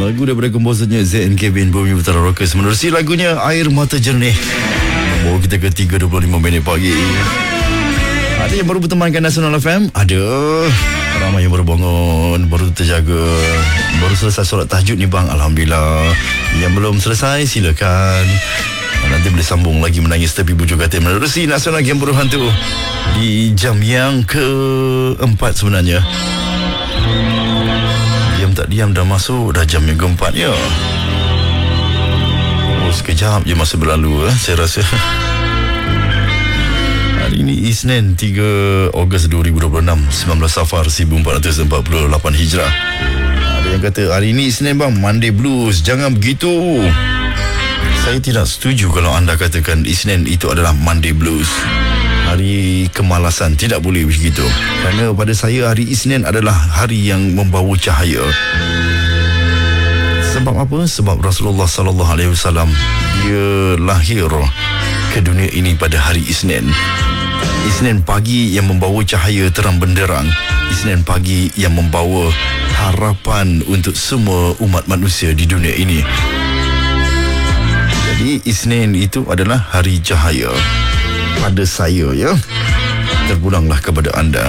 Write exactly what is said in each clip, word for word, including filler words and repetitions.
Lagu daripada komposernya Z N Kevin, Bumi Utara Rockers, menerusi lagunya Air Mata Jernih. Bawa kita ke tiga dua puluh lima minit pagi. Ada yang baru bertemankan Nasional F M, ada ramai yang baru bangun, baru terjaga, baru selesai solat tahajud ni bang, Alhamdulillah. Yang belum selesai silakan, nanti boleh sambung lagi menangis tepi bujur katil menerusi Nasional Game Buruh Hantu di jam yang keempat sebenarnya. Diam tak diam dah masuk, dah jam yang keempat ya. Oh, sekejap je masa berlalu eh, saya rasa. Hari ini Isnin tiga Ogos dua ribu dua puluh enam, sembilan belas Safar seribu empat ratus empat puluh lapan Hijrah. Ada yang kata hari ini Isnin bang, Monday Blues. Jangan begitu. Saya tidak setuju kalau anda katakan Isnin itu adalah Monday Blues, hari kemalasan. Tidak boleh begitu. Kerana pada saya hari Isnin adalah hari yang membawa cahaya. Sebab apa? Sebab Rasulullah sallallahu alaihi wasallam dia lahir ke dunia ini pada hari Isnin. Isnin pagi yang membawa cahaya terang benderang. Isnin pagi yang membawa harapan untuk semua umat manusia di dunia ini. Jadi Isnin itu adalah hari cahaya pada saya ya. Terpulanglah kepada anda.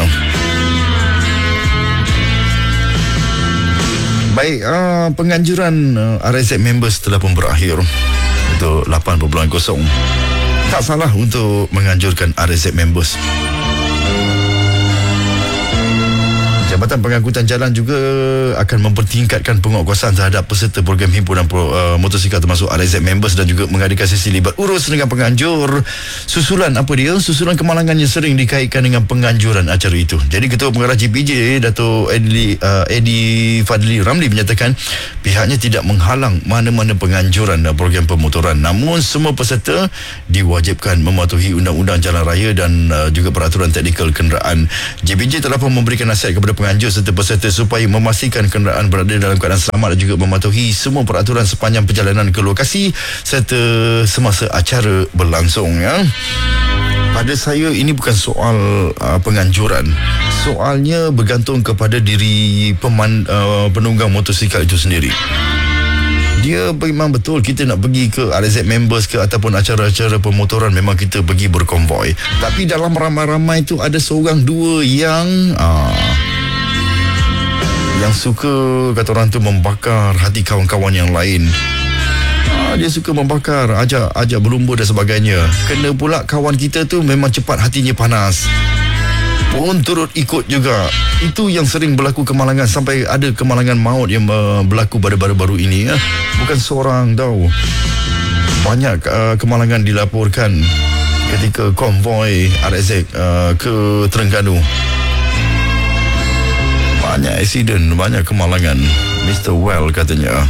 Baik, uh, penganjuran uh, R S Z members telah pun berakhir untuk lapan bulan kosong. Tak salah untuk menganjurkan R S Z members. Jabatan Pengangkutan Jalan juga akan mempertingkatkan penguatkuasaan terhadap peserta program himpunan pro, uh, motosikal termasuk R S Z members dan juga mengadakan sesi libat urus dengan penganjur. Susulan apa dia? Susulan kemalangan yang sering dikaitkan dengan penganjuran acara itu. Jadi Ketua Pengarah J P J Dato' Edi, uh, Edi Fadli Ramli menyatakan pihaknya tidak menghalang mana-mana penganjuran program pemotoran, namun semua peserta diwajibkan mematuhi undang-undang jalan raya dan uh, juga peraturan teknikal kenderaan. J P J telah pun memberikan nasihat kepada penganjur serta peserta supaya memastikan kenderaan berada dalam keadaan selamat dan juga mematuhi semua peraturan sepanjang perjalanan ke lokasi serta semasa acara berlangsung ya. Pada saya ini bukan soal uh, penganjuran. Soalnya bergantung kepada diri peman, uh, penunggang motosikal itu sendiri. Dia memang betul kita nak pergi ke R S Z members ke ataupun acara-acara pemotoran, memang kita pergi berkonvoi. Tapi dalam ramai-ramai itu ada seorang dua yang uh, yang suka, kata orang tu, membakar hati kawan-kawan yang lain. Ah, dia suka membakar, ajak ajak berlumba dan sebagainya. Kena pula kawan kita tu memang cepat hatinya panas, pun turut ikut juga. Itu yang sering berlaku kemalangan, sampai ada kemalangan maut yang uh, berlaku pada baru-baru ini ya. Bukan seorang tau. Banyak uh, kemalangan dilaporkan ketika konvoi R S Z uh, ke Terengganu. Banyak aksiden, banyak kemalangan. Mister Well katanya.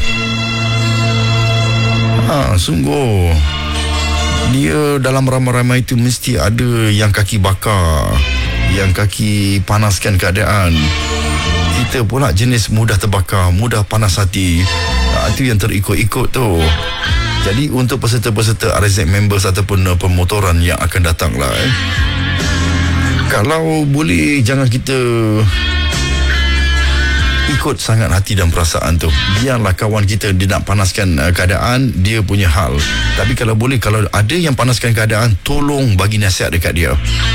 Ha, sungguh. Dia dalam ramai-ramai itu mesti ada yang kaki bakar, yang kaki panaskan keadaan. Kita pula jenis mudah terbakar, mudah panas hati. Ha, itu yang terikut-ikut tu. Jadi untuk peserta-peserta R S Z members ataupun uh, pemotoran yang akan datang lah eh. Kalau boleh jangan kita ikut sangat hati dan perasaan tu. Biarlah kawan kita dia nak panaskan uh, keadaan, dia punya hal. Tapi kalau boleh, kalau ada yang panaskan keadaan, tolong bagi nasihat dekat dia.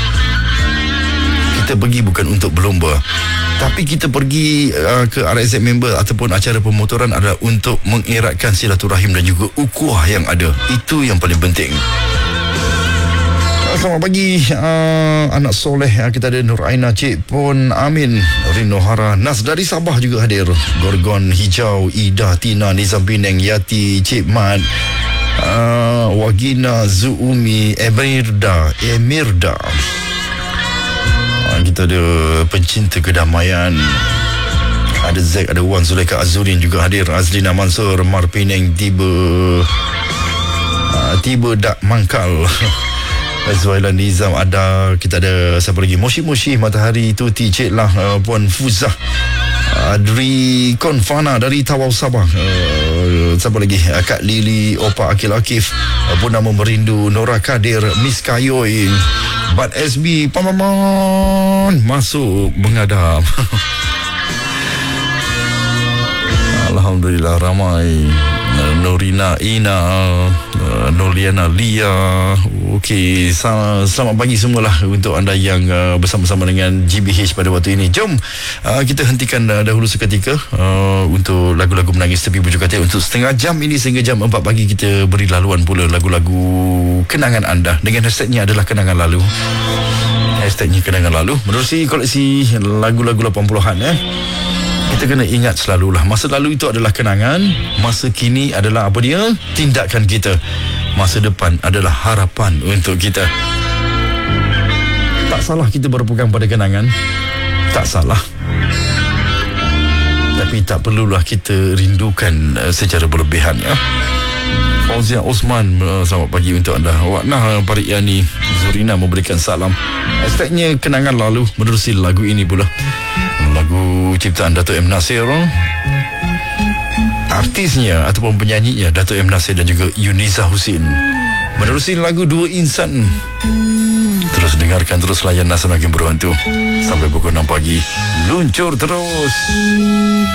Kita pergi bukan untuk berlumba, tapi kita pergi uh, ke R S Z member ataupun acara pemotoran adalah untuk mengeratkan silaturahim dan juga ukhuwah yang ada. Itu yang paling penting. Selamat pagi uh, anak soleh. uh, Kita ada Nur Aina, Cik Pon Amin, Rino Hara, Nas dari Sabah juga hadir, Gorgon Hijau, Ida, Tina, Nizam Pineng, Yati, Cik Mat, uh, Wagina, Zuumi, Emirda Emirda. uh, Kita ada pencinta kedamaian, ada Zack, ada Wan, Zulaika Azurin juga hadir, Azlina Mansur, Mar Pineng tiba uh, Tiba dak mangkal. Azwailan Nizam ada. Kita ada siapa lagi? Moshi Moshi, Matahari, Tuti, Cik Lah, uh, Puan Fuzah, Adri Konfana dari Tawau Sabah, uh, siapa lagi? Uh, Kak Lili, Opa Akil Akif, uh, Purnama Merindu, Nora Kadir, Miss Kayoy, Bat S B, Pamaman masuk mengadap. Alhamdulillah ramai. Norina Ina, uh, Noliana Lia. Okey, sel- selamat pagi semualah untuk anda yang uh, bersama-sama dengan G B H pada waktu ini. Jom uh, kita hentikan uh, dahulu seketika uh, untuk lagu-lagu menangis tepi bujur katil untuk setengah jam ini sehingga jam empat pagi. Kita beri laluan pula lagu-lagu kenangan anda dengan hashtagnya adalah kenangan lalu. Hashtagnya kenangan lalu menerusi koleksi lagu-lagu lapan puluhan eh. Kita kena ingat selalulah masa lalu itu adalah kenangan, masa kini adalah apa dia? Tindakan kita. Masa depan adalah harapan untuk kita. Tak salah kita berpegang pada kenangan. Tak salah. Tapi tak perlulah kita rindukan uh, secara berlebihan ya. Fauzia Osman, uh, selamat pagi untuk anda. Waknah Parik Yani Zurina memberikan salam. Hashtagnya kenangan lalu menerusi lagu ini pula. Lagu ciptaan Dato' M. Nasir. Artisnya ataupun penyanyinya Dato' M. Nasir dan juga Yuniza Husin. Menerusi lagu Dua Insan. Terus dengarkan, terus layan Nasa Makin Berhantu sampai pukul enam pagi. Luncur terus.